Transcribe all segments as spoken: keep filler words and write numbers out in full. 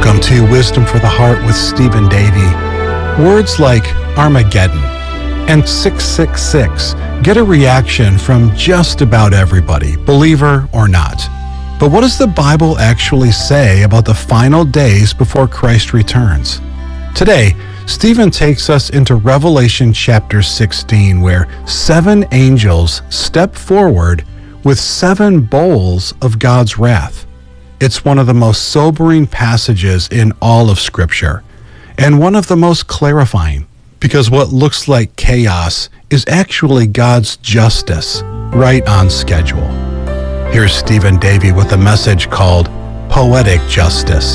Welcome to Wisdom for the Heart with Stephen Davey. Words like Armageddon and six six six get a reaction from just about everybody, believer or not. But what does the Bible actually say about the final days before Christ returns? Today, Stephen takes us into Revelation chapter sixteen, where seven angels step forward with seven bowls of God's wrath. It's one of the most sobering passages in all of Scripture, and one of the most clarifying, because what looks like chaos is actually God's justice, right on schedule. Here's Stephen Davey with a message called Poetic Justice.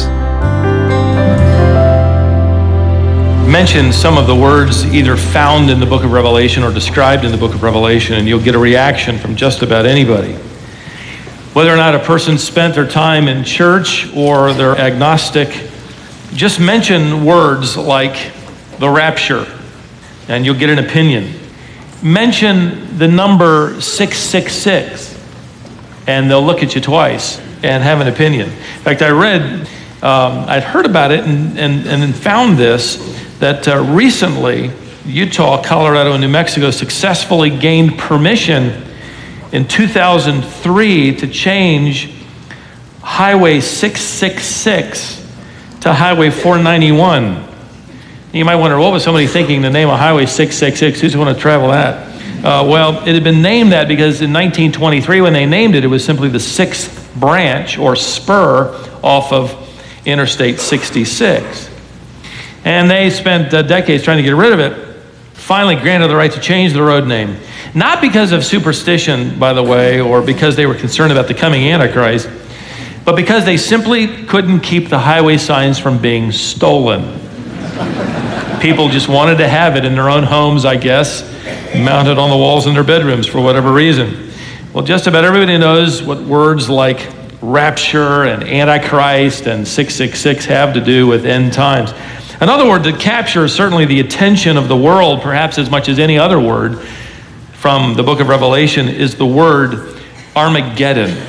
Mention some of the words either found in the book of Revelation or described in the book of Revelation, and you'll get a reaction from just about anybody. Whether or not a person spent their time in church or they're agnostic, just mention words like the rapture, and you'll get an opinion. Mention the number six six six, and they'll look at you twice and have an opinion. In fact, I read, um, I'd heard about it and, and, and found this, that uh, recently Utah, Colorado, and New Mexico successfully gained permission in two thousand three to change Highway six six six to Highway four ninety-one. You might wonder, what was somebody thinking to name a Highway six six six? Who's going to travel that? Uh, well, it had been named that because in nineteen twenty-three, when they named it, it was simply the sixth branch or spur off of Interstate sixty-six. And they spent uh, decades trying to get rid of it, finally granted the right to change the road name. Not because of superstition, by the way, or because they were concerned about the coming Antichrist, but because they simply couldn't keep the highway signs from being stolen. People just wanted to have it in their own homes, I guess, mounted on the walls in their bedrooms for whatever reason. Well, just about everybody knows what words like rapture and Antichrist and six six six have to do with end times. Another word that captures certainly the attention of the world, perhaps as much as any other word from the book of Revelation, is the word Armageddon.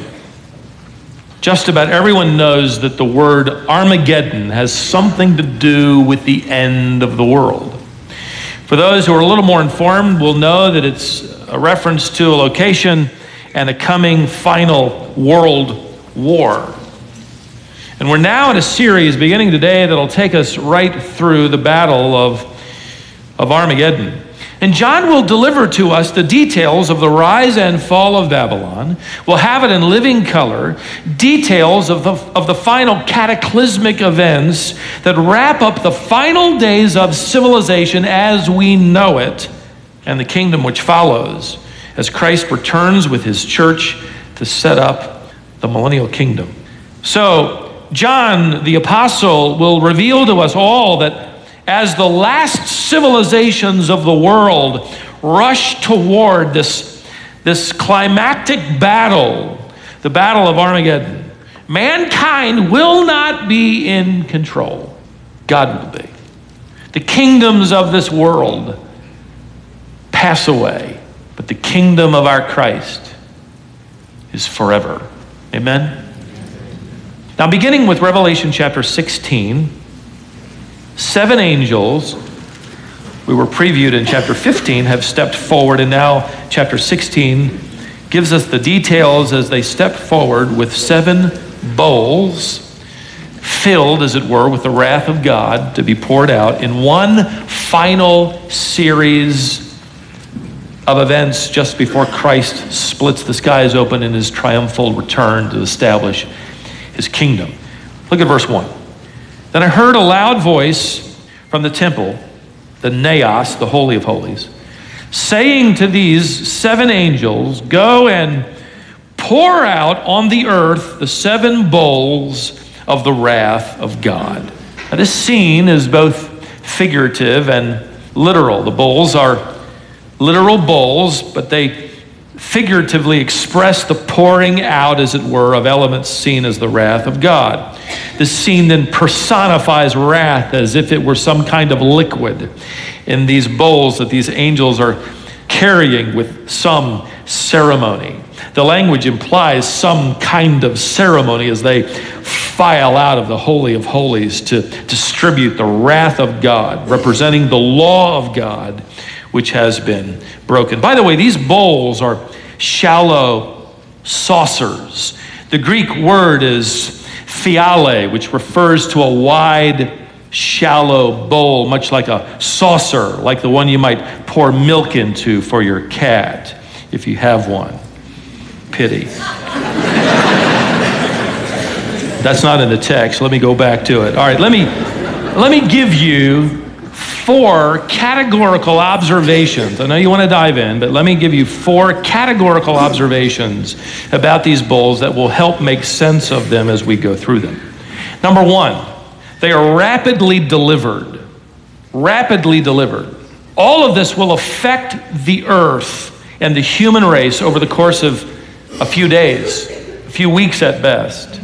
Just about everyone knows that the word Armageddon has something to do with the end of the world. For those who are a little more informed will know that it's a reference to a location and a coming final world war. And we're now in a series beginning today that'll take us right through the battle of, of Armageddon. And John will deliver to us the details of the rise and fall of Babylon. We'll have it in living color, details of the, of the final cataclysmic events that wrap up the final days of civilization as we know it, and the kingdom which follows as Christ returns with his church to set up the millennial kingdom. So, John, the apostle, will reveal to us all that as the last civilizations of the world rush toward this, this climactic battle, the battle of Armageddon, mankind will not be in control. God will be. The kingdoms of this world pass away, but the kingdom of our Christ is forever. Amen? Now, beginning with Revelation chapter sixteen, seven angels, we were previewed in chapter fifteen, have stepped forward, and now chapter sixteen gives us the details as they step forward with seven bowls filled, as it were, with the wrath of God to be poured out in one final series of events just before Christ splits the skies open in his triumphal return to establish his kingdom. Look at verse one. Then I heard a loud voice from the temple, the Naos, the Holy of Holies, saying to these seven angels, go and pour out on the earth the seven bowls of the wrath of God. Now, this scene is both figurative and literal. The bowls are literal bowls, but they figuratively express the pouring out, as it were, of elements seen as the wrath of God. This scene then personifies wrath as if it were some kind of liquid in these bowls that these angels are carrying with some ceremony. The language implies some kind of ceremony as they file out of the Holy of Holies to distribute the wrath of God, representing the law of God, which has been broken. By the way, these bowls are shallow saucers. The Greek word is phiale, which refers to a wide, shallow bowl, much like a saucer, like the one you might pour milk into for your cat, if you have one. Pity. That's not in the text. Let me go back to it. All right, let me, let me give you four categorical observations. I know you want to dive in, but let me give you four categorical observations about these bowls that will help make sense of them as we go through them. Number one, they are rapidly delivered. Rapidly delivered. All of this will affect the earth and the human race over the course of a few days, a few weeks at best.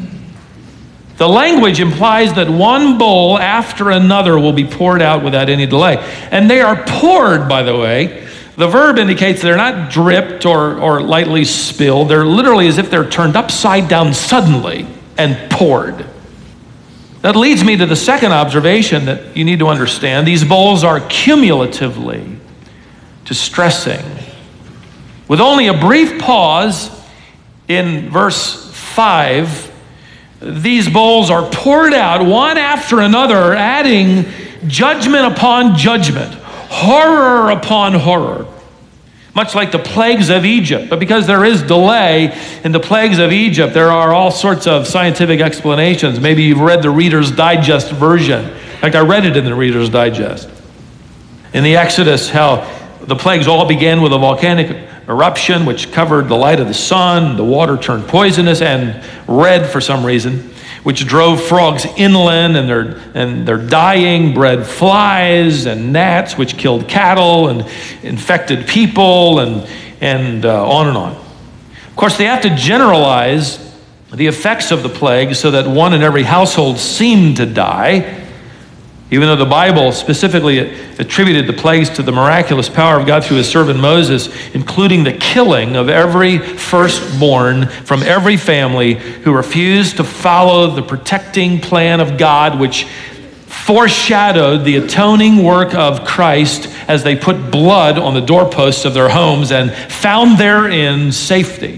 The language implies that one bowl after another will be poured out without any delay. And they are poured, by the way. The verb indicates they're not dripped or, or lightly spilled. They're literally as if they're turned upside down suddenly and poured. That leads me to the second observation that you need to understand. These bowls are cumulatively distressing. With only a brief pause in verse five, these bowls are poured out one after another, adding judgment upon judgment, horror upon horror, much like the plagues of Egypt. But because there is delay in the plagues of Egypt, there are all sorts of scientific explanations. Maybe you've read the Reader's Digest version. In fact, I read it in the Reader's Digest. In the Exodus, how the plagues all began with a volcanic eruption which covered the light of the sun. The water turned poisonous and red for some reason, which drove frogs inland, and they're, and they're dying, bred flies and gnats, which killed cattle and infected people, and, and uh, on and on. Of course, they have to generalize the effects of the plague so that one in every household seemed to die, even though the Bible specifically attributed the plagues to the miraculous power of God through his servant Moses, including the killing of every firstborn from every family who refused to follow the protecting plan of God, which foreshadowed the atoning work of Christ as they put blood on the doorposts of their homes and found therein safety.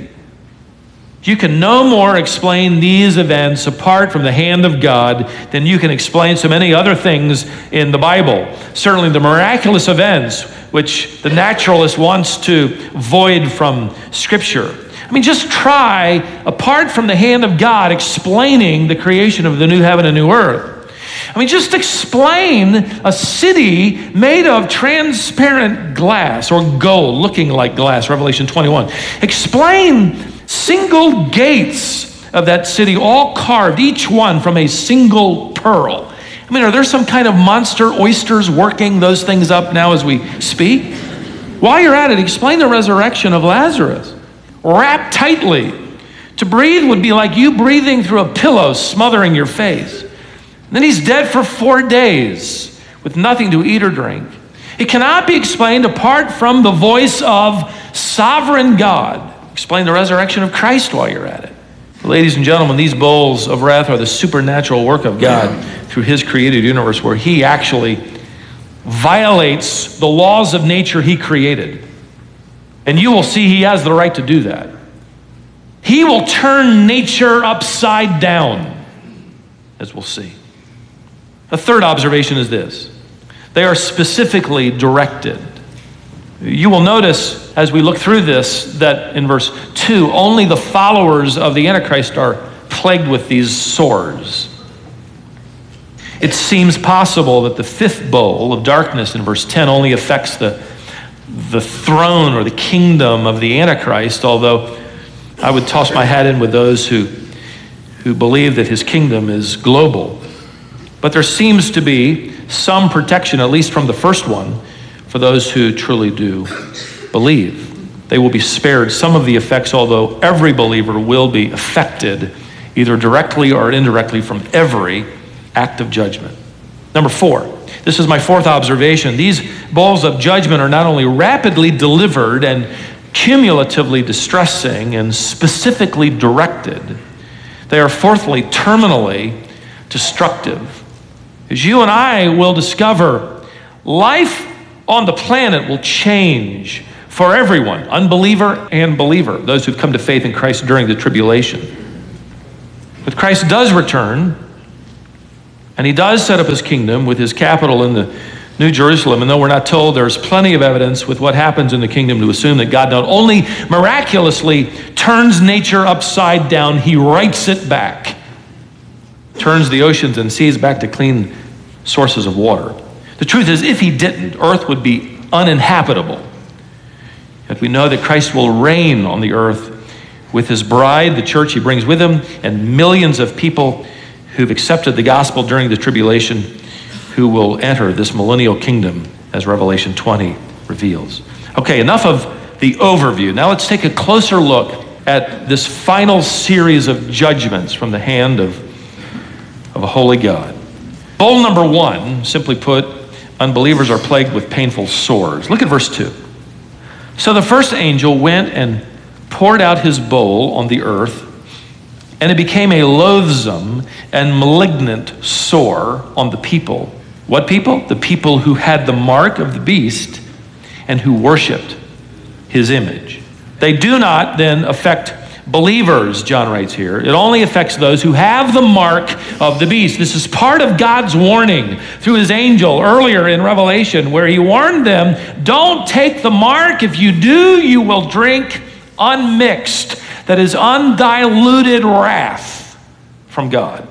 You can no more explain these events apart from the hand of God than you can explain so many other things in the Bible. Certainly the miraculous events, which the naturalist wants to void from Scripture. I mean, just try, apart from the hand of God, explaining the creation of the new heaven and new earth. I mean, just explain a city made of transparent glass or gold, looking like glass, Revelation twenty-one. Explain single gates of that city, all carved, each one from a single pearl. I mean, are there some kind of monster oysters working those things up now as we speak? While you're at it, explain the resurrection of Lazarus. Wrap tightly. To breathe would be like you breathing through a pillow smothering your face. And then he's dead for four days with nothing to eat or drink. It cannot be explained apart from the voice of sovereign God. Explain the resurrection of Christ while you're at it. Ladies and gentlemen, these bowls of wrath are the supernatural work of God through his created universe, where he actually violates the laws of nature he created. And you will see he has the right to do that. He will turn nature upside down, as we'll see. A third observation is this: they are specifically directed. You will notice as we look through this that in verse two, only the followers of the Antichrist are plagued with these sores. It seems possible that the fifth bowl of darkness in verse ten only affects the, the throne or the kingdom of the Antichrist, although I would toss my hat in with those who, who believe that his kingdom is global. But there seems to be some protection, at least from the first one, for those who truly do believe. They will be spared some of the effects, although every believer will be affected either directly or indirectly from every act of judgment. Number four, this is my fourth observation. These bowls of judgment are not only rapidly delivered and cumulatively distressing and specifically directed. They are fourthly, terminally destructive. As you and I will discover, life on the planet will change for everyone, unbeliever and believer, those who've come to faith in Christ during the tribulation. But Christ does return, and he does set up his kingdom with his capital in the New Jerusalem, and though we're not told, there's plenty of evidence with what happens in the kingdom to assume that God not only miraculously turns nature upside down, he rights it back, turns the oceans and seas back to clean sources of water. The truth is, if he didn't, earth would be uninhabitable. Yet we know that Christ will reign on the earth with his bride, the church he brings with him, and millions of people who've accepted the gospel during the tribulation, who will enter this millennial kingdom, as Revelation twenty reveals. Okay, enough of the overview. Now let's take a closer look at this final series of judgments from the hand of, of a holy God. Bowl number one, simply put, unbelievers are plagued with painful sores. Look at verse two. So the first angel went and poured out his bowl on the earth, and it became a loathsome and malignant sore on the people. What people? The people who had the mark of the beast and who worshiped his image. They do not then affect believers, John writes here. It only affects those who have the mark of the beast. This is part of God's warning through his angel earlier in Revelation, where he warned them, don't take the mark. If you do, you will drink unmixed, that is undiluted wrath from God.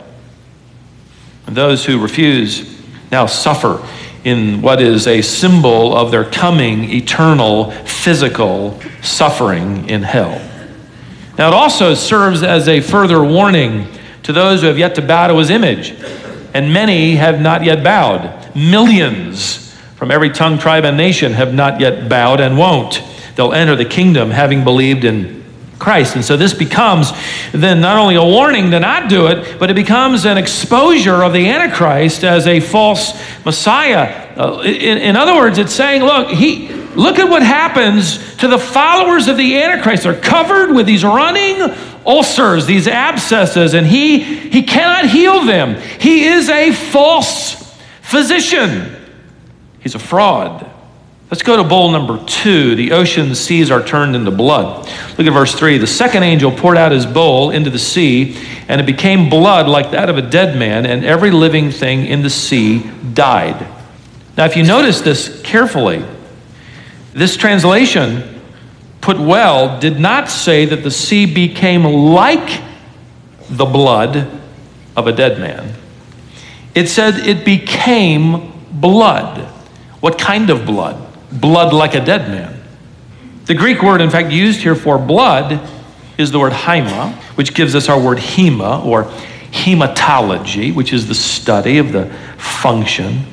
And those who refuse now suffer in what is a symbol of their coming eternal physical suffering in hell. Now it also serves as a further warning to those who have yet to bow to his image, and many have not yet bowed. Millions from every tongue, tribe, and nation have not yet bowed and won't. They'll enter the kingdom having believed in Christ. And so this becomes then not only a warning to not do it, but it becomes an exposure of the Antichrist as a false Messiah. Uh, in, in other words, it's saying, look, he, look at what happens to the followers of the Antichrist. They're covered with these running ulcers, these abscesses, and he, he cannot heal them. He is a false physician. He's a fraud. Let's go to bowl number two. The ocean seas are turned into blood. Look at verse three. The second angel poured out his bowl into the sea, and it became blood like that of a dead man, and every living thing in the sea died. Now, if you notice this carefully, this translation, put well, did not say that the sea became like the blood of a dead man. It said it became blood. What kind of blood? Blood like a dead man. The Greek word, in fact, used here for blood is the word haima, which gives us our word hema, or hematology, which is the study of the function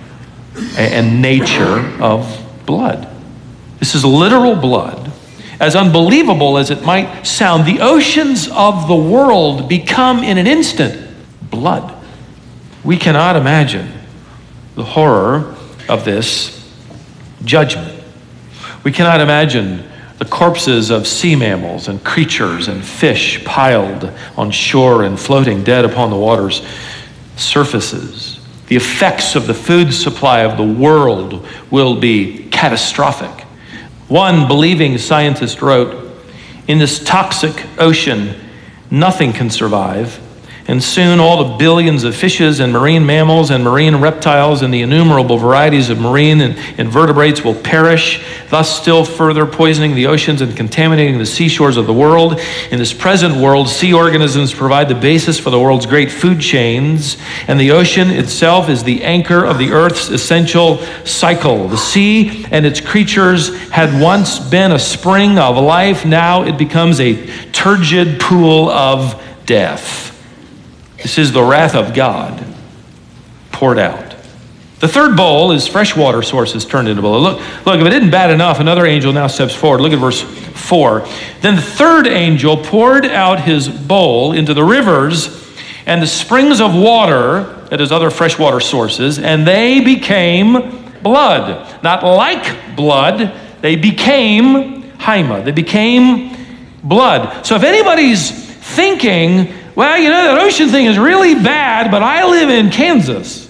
and nature of blood. This is literal blood. As unbelievable as it might sound, the oceans of the world become in an instant blood. We cannot imagine the horror of this judgment. We cannot imagine the corpses of sea mammals and creatures and fish piled on shore and floating dead upon the water's surfaces. The effects of the food supply of the world will be catastrophic. One believing scientist wrote, "In this toxic ocean, nothing can survive. And soon all the billions of fishes and marine mammals and marine reptiles and the innumerable varieties of marine and invertebrates will perish, thus still further poisoning the oceans and contaminating the seashores of the world. In this present world, sea organisms provide the basis for the world's great food chains, and the ocean itself is the anchor of the earth's essential cycle. The sea and its creatures had once been a spring of life. Now it becomes a turgid pool of death." This is the wrath of God poured out. The third bowl is freshwater sources turned into blood. Look, look, if it isn't bad enough, another angel now steps forward. Look at verse four. Then the third angel poured out his bowl into the rivers and the springs of water, that is other freshwater sources, and they became blood. Not like blood, they became haima. They became blood. So if anybody's thinking, well, you know, that ocean thing is really bad, but I live in Kansas,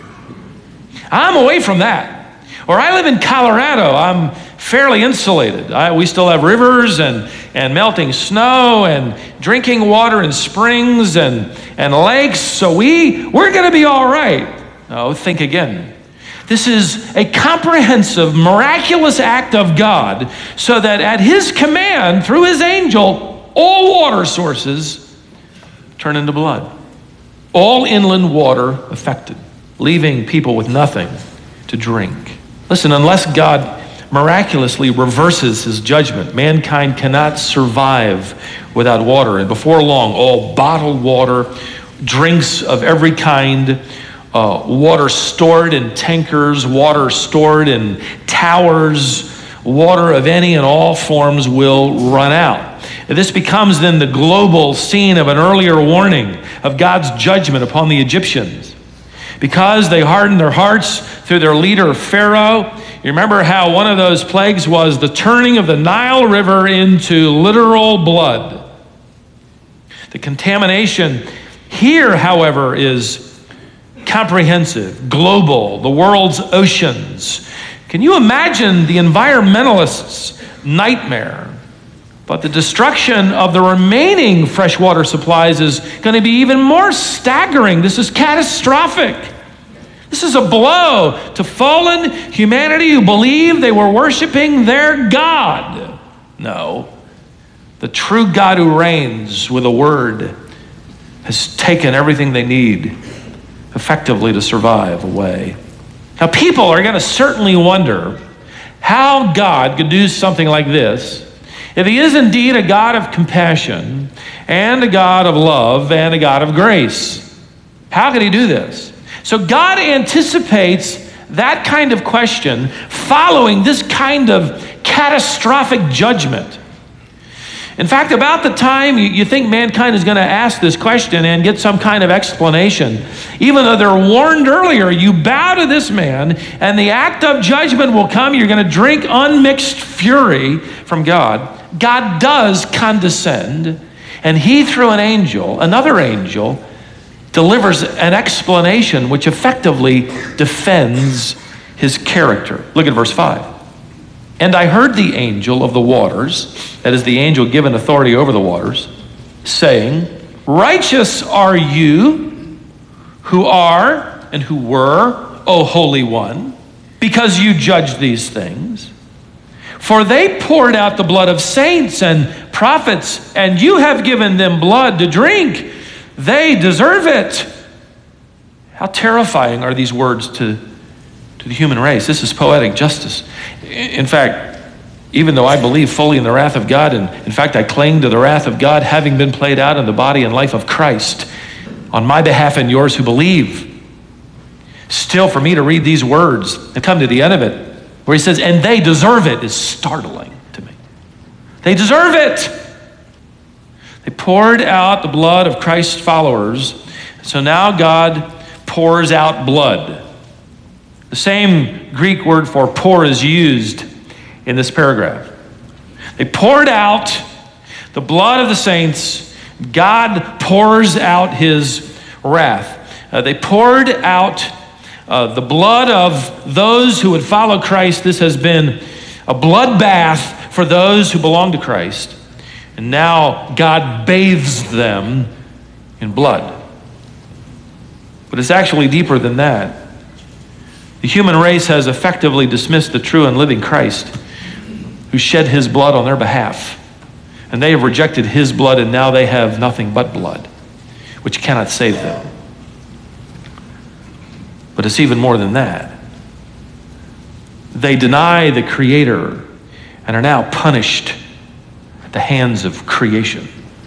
I'm away from that. Or I live in Colorado, I'm fairly insulated. I, we still have rivers and, and melting snow and drinking water in springs and, and lakes, so we, we're going to be all right. No, think again. This is a comprehensive, miraculous act of God, so that at his command, through his angel, all water sources turn into blood. All inland water affected, leaving people with nothing to drink. Listen, unless God miraculously reverses his judgment, mankind cannot survive without water. And before long, all bottled water, drinks of every kind, uh, water stored in tankers, water stored in towers, water of any and all forms will run out. And this becomes then the global scene of an earlier warning of God's judgment upon the Egyptians. Because they hardened their hearts through their leader Pharaoh. You remember how one of those plagues was the turning of the Nile River into literal blood. The contamination here, however, is comprehensive, global, the world's oceans. Can you imagine the environmentalists' nightmare? But the destruction of the remaining freshwater supplies is going to be even more staggering. This is catastrophic. This is a blow to fallen humanity who believed they were worshiping their God. No, the true God who reigns with a word has taken everything they need effectively to survive away. Now, people are going to certainly wonder how God could do something like this if he is indeed a God of compassion and a God of love and a God of grace. How could he do this? So God anticipates that kind of question following this kind of catastrophic judgment. In fact, about the time you, you think mankind is going to ask this question and get some kind of explanation, even though they're warned earlier, you bow to this man and the act of judgment will come. You're going to drink unmixed fury from God. God does condescend, and he, through an angel, another angel, delivers an explanation which effectively defends his character. Look at verse five. And I heard the angel of the waters, that is the angel given authority over the waters, saying, righteous are you who are and who were, O Holy One, because you judge these things. For they poured out the blood of saints and prophets, and you have given them blood to drink. They deserve it. How terrifying are these words to, to the human race. This is poetic justice. In fact, even though I believe fully in the wrath of God, and in fact I cling to the wrath of God having been played out in the body and life of Christ on my behalf and yours who believe, still for me to read these words and come to the end of it, where he says, and they deserve it, is startling to me. They deserve it. They poured out the blood of Christ's followers, so now God pours out blood. The same Greek word for pour is used in this paragraph. They poured out the blood of the saints. God pours out his wrath. Uh, they poured out uh, the blood of those who would follow Christ. This has been a bloodbath for those who belong to Christ. And now God bathes them in blood. But it's actually deeper than that. The human race has effectively dismissed the true and living Christ who shed his blood on their behalf. And they have rejected his blood, and now they have nothing but blood, which cannot save them. But it's even more than that. They deny the Creator and are now punished at the hands of creation.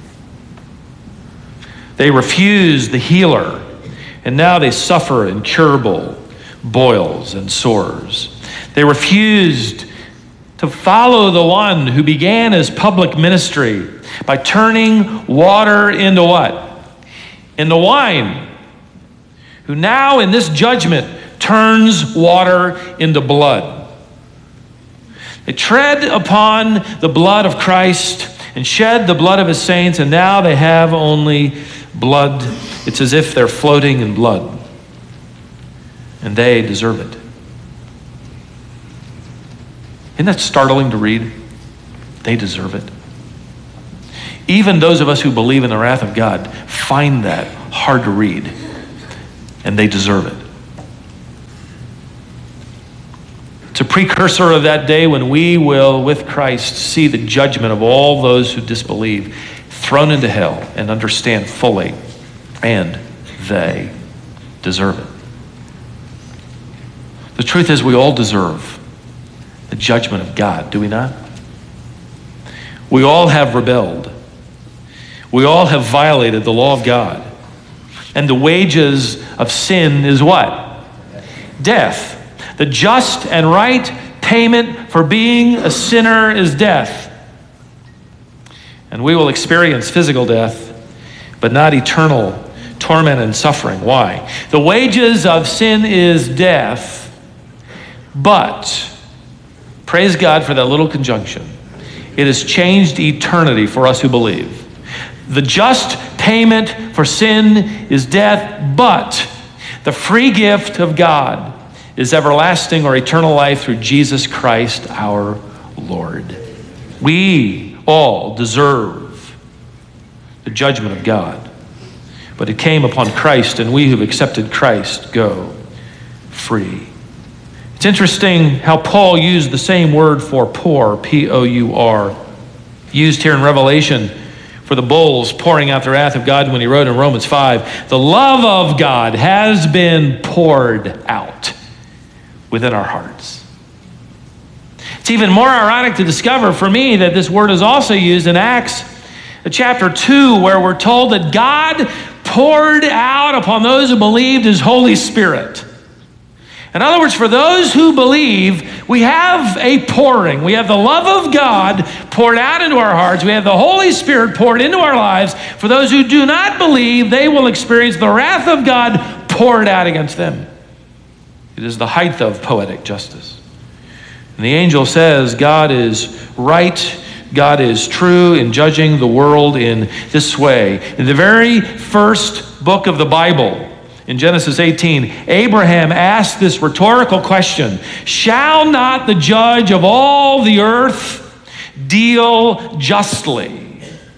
They refuse the healer, and now they suffer incurable boils and sores. They refused to follow the one who began his public ministry by turning water into what? Into wine. Who now in this judgment turns water into blood. They tread upon the blood of Christ and shed the blood of his saints, and now they have only blood. It's as if they're floating in blood, and they deserve it. Isn't that startling to read? They deserve it. Even those of us who believe in the wrath of God find that hard to read, and they deserve it. It's a precursor of that day when we will, with Christ, see the judgment of all those who disbelieve thrown into hell and understand fully, and they deserve it. The truth is, we all deserve the judgment of God, do we not? We all have rebelled. We all have violated the law of God. And the wages of sin is what? Death. The just and right payment for being a sinner is death. And we will experience physical death, but not eternal torment and suffering. Why? The wages of sin is death, but praise God for that little conjunction. It has changed eternity for us who believe. The just payment for sin is death, but the free gift of God is everlasting or eternal life through Jesus Christ our Lord. We all deserve the judgment of God, but it came upon Christ, and we who've accepted Christ go free. It's interesting how Paul used the same word for poor, P O U R, used here in Revelation for the bulls pouring out the wrath of God when he wrote in Romans five, the love of God has been poured out within our hearts. It's even more ironic to discover for me that this word is also used in Acts chapter two, where we're told that God poured out upon those who believed his Holy Spirit. In other words, for those who believe, we have a pouring. We have the love of God poured out into our hearts. We have the Holy Spirit poured into our lives. For those who do not believe, they will experience the wrath of God poured out against them. It is the height of poetic justice. And the angel says God is right, God is true in judging the world in this way. In the very first book of the Bible, in Genesis eighteen, Abraham asked this rhetorical question, shall not the judge of all the earth deal justly?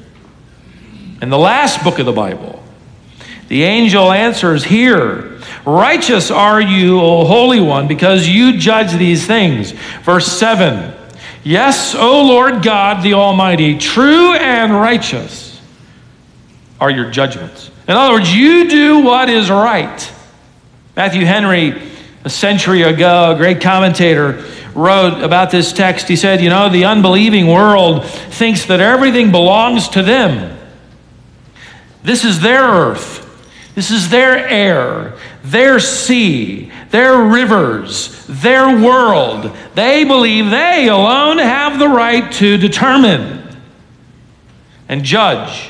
In the last book of the Bible, the angel answers here, righteous are you, O Holy One, because you judge these things. Verse seven, yes, O Lord God, the Almighty, true and righteous are your judgments. In other words, you do what is right. Matthew Henry, a century ago, a great commentator, wrote about this text. He said, you know, the unbelieving world thinks that everything belongs to them. This is their earth. This is their air, their sea, their rivers, their world. They believe they alone have the right to determine and judge.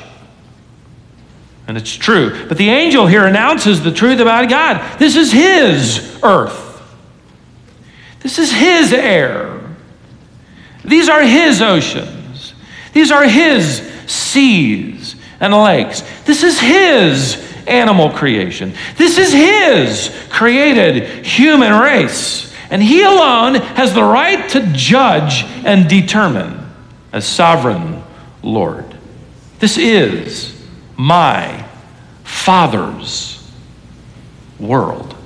And it's true. But the angel here announces the truth about God. This is his earth. This is his air. These are his oceans. These are his seas and lakes. This is his animal creation. This is his created human race. And he alone has the right to judge and determine as sovereign Lord. This is my Father's world.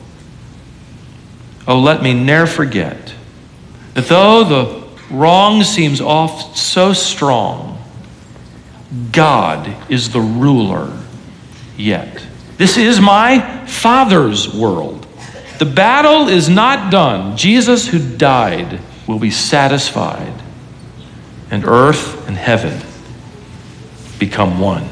Oh, let me ne'er forget that though the wrong seems oft so strong, God is the ruler yet. This is my Father's world. The battle is not done. Jesus, who died, will be satisfied, and earth and heaven become one.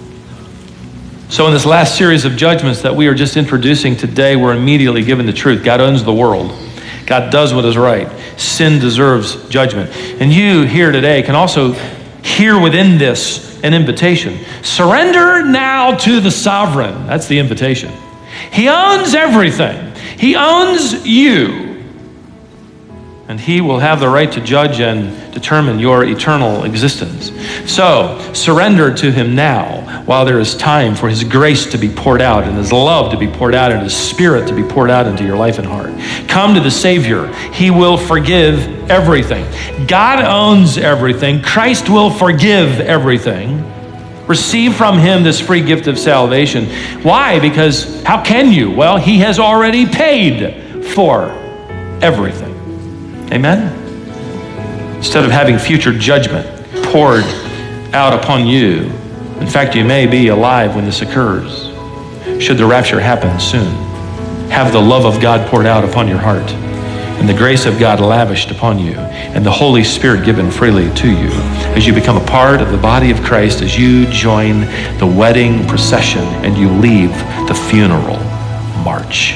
So in this last series of judgments that we are just introducing today, we're immediately given the truth. God owns the world. God does what is right. Sin deserves judgment. And you here today can also hear within this an invitation. Surrender now to the sovereign. That's the invitation. He owns everything. He owns you. and he will have the right to judge and determine your eternal existence. So, surrender to him now while there is time for his grace to be poured out and his love to be poured out and his spirit to be poured out into your life and heart. Come to the Savior. He will forgive everything. God owns everything. Christ will forgive everything. Receive from him this free gift of salvation. Why? Because how can you? Well, he has already paid for everything. Amen? Instead of having future judgment poured out upon you, in fact, you may be alive when this occurs. Should the rapture happen soon, have the love of God poured out upon your heart, and the grace of God lavished upon you, and the Holy Spirit given freely to you as you become a part of the body of Christ, as you join the wedding procession and you leave the funeral march.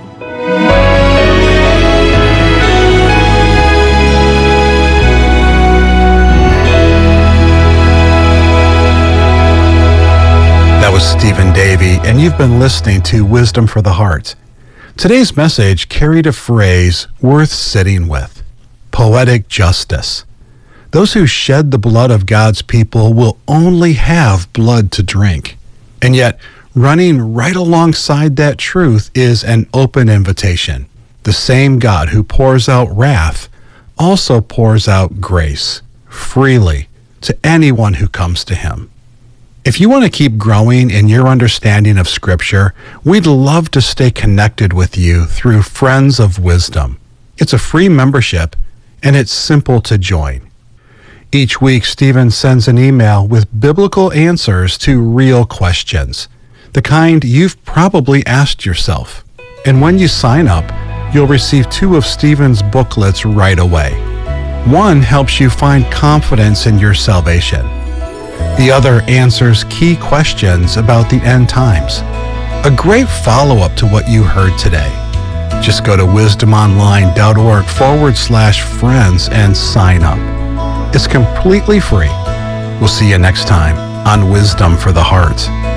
That was Stephen Davey, and you've been listening to Wisdom for the Heart. Today's message carried a phrase worth sitting with: poetic justice. Those who shed the blood of God's people will only have blood to drink. And yet, running right alongside that truth is an open invitation. The same God who pours out wrath also pours out grace freely to anyone who comes to him. If you want to keep growing in your understanding of Scripture, we'd love to stay connected with you through Friends of Wisdom. It's a free membership, and it's simple to join. Each week, Stephen sends an email with biblical answers to real questions, the kind you've probably asked yourself. And when you sign up, you'll receive two of Stephen's booklets right away. One helps you find confidence in your salvation. The other answers key questions about the end times. A great follow-up to what you heard today. Just go to wisdomonline.org forward slash friends and sign up. It's completely free. We'll see you next time on Wisdom for the Heart.